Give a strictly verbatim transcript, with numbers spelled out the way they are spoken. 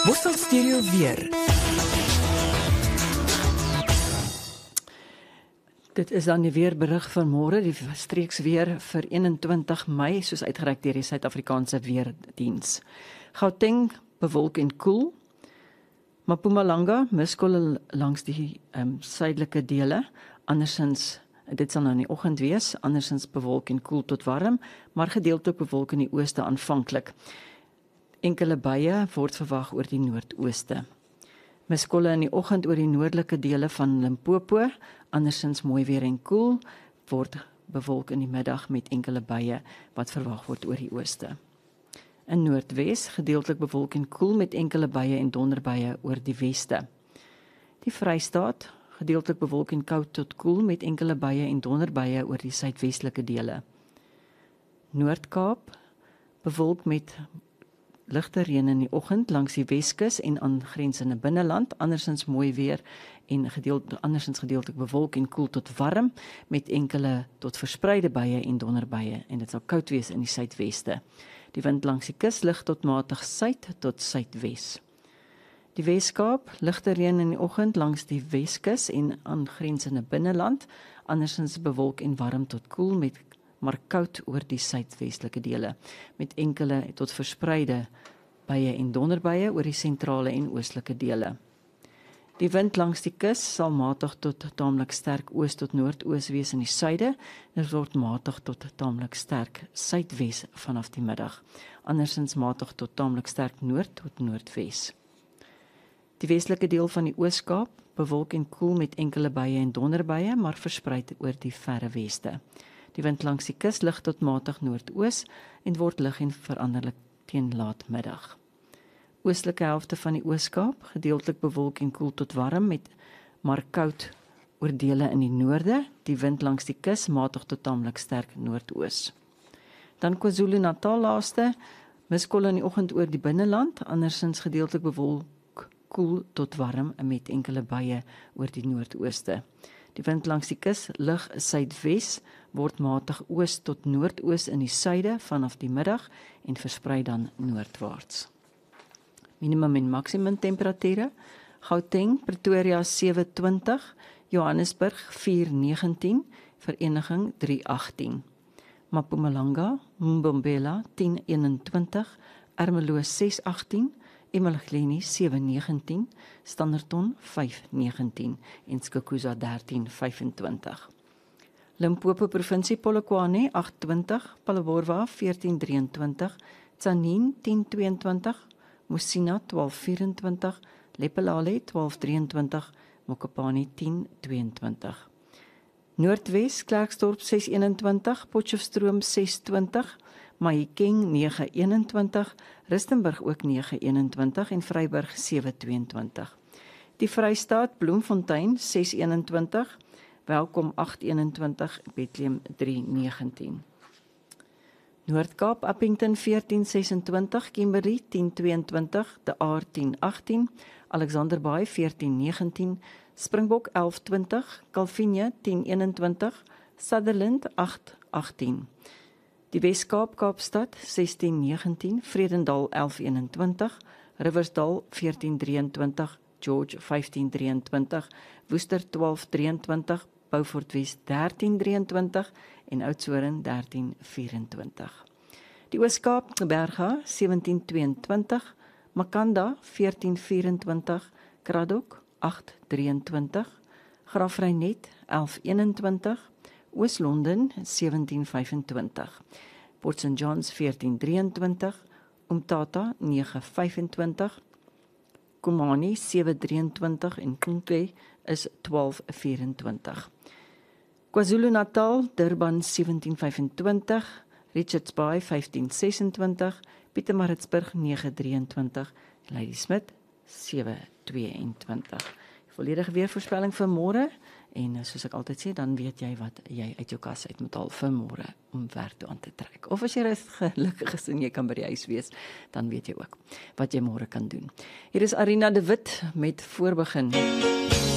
Worstel Stereo weer. Dit is dan die weerberig van môre, die streeksweer vir eenentwintig Mei, soos uitgereik deur die Suid-Afrikaanse Weerdiens. Gauteng bewolk en koel. Mpumalanga miskolle langs die um, suidelike dele, andersins dit sal nou in die oggend wees, andersins bewolk en koel tot warm, maar gedeeltelik bewolk in die ooste aanvanklik. Enkele buie word verwag oor die noordooste. Miskolle in die oggend oor die noordelike dele van Limpopo, andersins mooi weer en koel, word bewolk in die middag met enkele buie wat verwag word oor die ooste. In Noordwes gedeeltelik bewolk en koel met enkele buie en donderbuie oor die weste. Die Vrystaat gedeeltelik bewolk en koud tot koel met enkele buie en donderbuie oor die suidwestelike dele. Noord-Kaap bewolk met ligte reën in die oggend langs die Weskus en aangrensende binneland, andersins mooi weer en gedeeltelik andersins gedeeltelik bewolk en koel tot warm met enkele tot verspreide buie en donderbuie en dit sal koud wees in die suidweste. Die wind langs die kus lig tot matig suid tot suidwes. Die Weskaap ligte reën in die oggend langs die Weskus en aangrensende binneland, andersins bewolk en warm tot koel met maar koud oor die suidwestelike dele, met enkele tot verspreide buie en donderbuie oor die sentrale en oostelike dele. Die wind langs die kus sal matig tot taamlik sterk oos tot noordoos wees in die suide, dit word matig tot taamlik sterk suidwes vanaf die middag, andersins matig tot taamlik sterk noord tot noordwes. Die westelike deel van die Oos-Kaap bewolk en koel met enkele buie en donderbuie, maar verspreid oor die verre weste. Die wind langs die kus lig tot matig noordoos en word lig en veranderlik teen laatmiddag. Oostelike helfte van die Oos-Kaap gedeeltelik bewolk en koel tot warm met maar koud oor dele in die noorde, die wind langs die kus matig tot taamlik sterk noordoos. Dan KwaZulu-Natal laaste, miskolle in die oggend oor die binneland, andersins gedeeltelik bewolk koel tot warm met enkele buie oor die noordooste. Die wind langs die kus lig suidwes, word matig oos tot noordoos in die suide vanaf die middag en versprei dan noordwaarts. Minimum en maksimum temperature: Gauteng, Pretoria sewe twintig, Johannesburg vier negentien, Vereniging drie agttien. Mpumalanga, Mbombela tien eenentwintig, Ermelo ses agttien, eMalahleni sewe negentien, Standerton vyf negentien en Skukuza dertien vyfentwintig. Limpopo provinsie Polokwane agt twintig, Phalaborwa veertien drieëntwintig, Tzaneen tien tweeëntwintig, Musina twaalf vyfentwintig, Lephalale twaalf drieëntwintig, Mokopane tien tweeëntwintig. Noordwes Klerksdorp ses eenentwintig, Potchefstroom ses twintig, Mahikeng nege eenentwintig, Rustenburg ook nege eenentwintig en Vryburg sewe tweeëntwintig. Die Vrystaat Bloemfontein ses eenentwintig, Welkom agt eenentwintig, Bethlehem drie negentien. Noord-Kaap Appington veertien sesentwintig, Kimberley tien tweeëntwintig, De Aar tien agttien, Alexanderbaai veertien negentien, Springbok elf twintig, Calvinia tien eenentwintig, Sutherland agt agttien. Die Wes-Kaap Kaapstad sestien negentien, Vredendal elf eenentwintig, Riversdal veertien drieëntwintig, George vyftien drieëntwintig, Woester twaalf drieëntwintig, Beaufort Wes dertien drieëntwintig en Oudtshoorn dertien vyfentwintig. Die Oos-Kaap Berga sewentien tweeëntwintig, Makanda veertien vyfentwintig, Kraddock agt drieëntwintig, Graaff-Reinet elf eenentwintig, Oos-London sewentien vyfentwintig, Port Saint Johns veertien drieëntwintig, Umtata nege vyfentwintig, Komani sewe drieëntwintig en Kunke is twaalf vyfentwintig. KwaZulu-Natal Durban sewentien vyfentwintig, Richards Bay vyftien sesentwintig, Pietermaritzburg nege drieëntwintig, Ladysmith sewe tweeëntwintig. Volledige weervoorspelling vir môre en soos ek altyd sê, dan weet jy wat jy uit jou kas uit moet haal vir môre om werk toe aan te trek. Of as jy gelukkig is en jy kan by die huis wees, dan weet jy ook wat jy môre kan doen. Hier is Arina de Wit met Voorbegin.